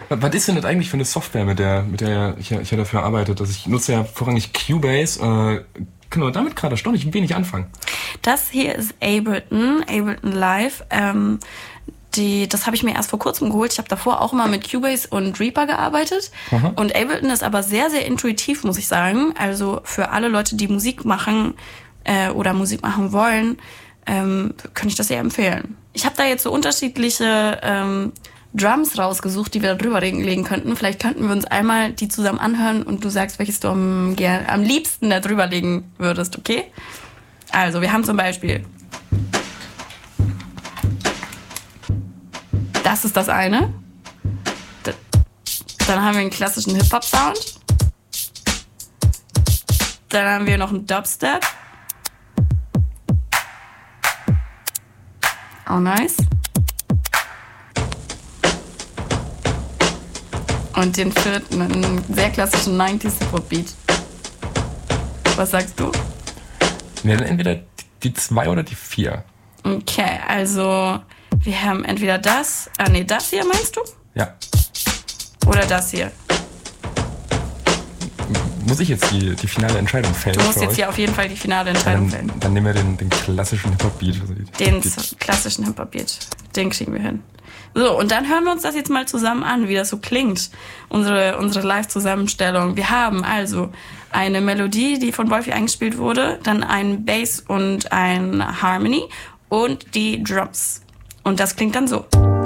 Was ist denn das eigentlich für eine Software, mit der ich ja dafür arbeite? Ich nutze ja vorrangig Cubase. Genau, damit gerade erstaunlich wenig anfangen. Das hier ist Ableton Live. Das habe ich mir erst vor kurzem geholt. Ich habe davor auch immer mit Cubase und Reaper gearbeitet. Aha. Und Ableton ist aber sehr, sehr intuitiv, muss ich sagen. Also für alle Leute, die Musik machen oder Musik machen wollen, kann ich das sehr empfehlen. Ich habe da jetzt so unterschiedliche Drums rausgesucht, die wir da drüber legen könnten. Vielleicht könnten wir uns einmal die zusammen anhören und du sagst, welches du am liebsten da drüber legen würdest, okay? Also, wir haben zum Beispiel... Das ist das eine. Dann haben wir einen klassischen Hip-Hop-Sound. Dann haben wir noch einen Dubstep. Auch nice. Und den vierten, einen sehr klassischen 90s Hip-Hop-Beat. Was sagst du? Ja, dann entweder die 2 oder die 4. Okay, also... Wir haben entweder das... das hier meinst du? Ja. Oder das hier? Muss ich jetzt die finale Entscheidung fällen? Du musst jetzt hier auf jeden Fall die finale Entscheidung fällen. Dann nehmen wir den klassischen Hip-Hop-Beat. Also klassischen Hip-Hop-Beat. Den kriegen wir hin. So, und dann hören wir uns das jetzt mal zusammen an, wie das so klingt. Unsere Live-Zusammenstellung. Wir haben also eine Melodie, die von Wolfi eingespielt wurde, dann ein Bass und ein Harmony und die Drums. Und das klingt dann so.